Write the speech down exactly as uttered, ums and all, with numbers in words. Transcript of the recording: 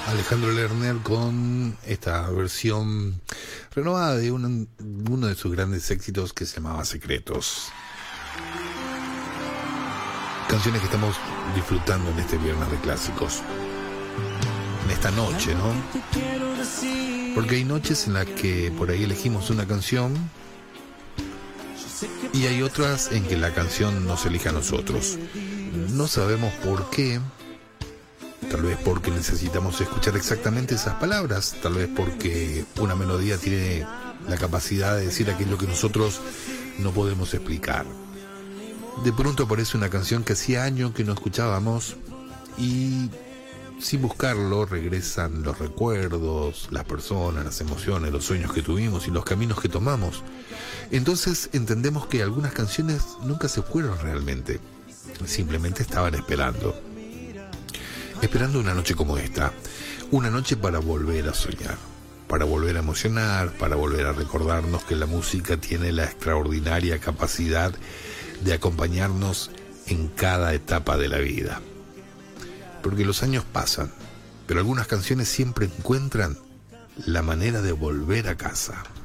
Alejandro Lerner con esta versión renovada de un, uno de sus grandes éxitos que se llamaba Secretos. Canciones que estamos disfrutando en este viernes de clásicos. En esta noche, ¿no? Porque hay noches en las que por ahí elegimos una canción y hay otras en que la canción nos elige a nosotros. No sabemos por qué. Tal vez porque necesitamos escuchar exactamente esas palabras, tal vez porque una melodía tiene la capacidad de decir aquello que nosotros no podemos explicar. De pronto aparece una canción que hacía años que no escuchábamos y sin buscarlo regresan los recuerdos, las personas, las emociones, los sueños que tuvimos y los caminos que tomamos. Entonces entendemos que algunas canciones nunca se fueron realmente, simplemente estaban esperando. Esperando una noche como esta, una noche para volver a soñar, para volver a emocionar, para volver a recordarnos que la música tiene la extraordinaria capacidad de acompañarnos en cada etapa de la vida. Porque los años pasan, pero algunas canciones siempre encuentran la manera de volver a casa.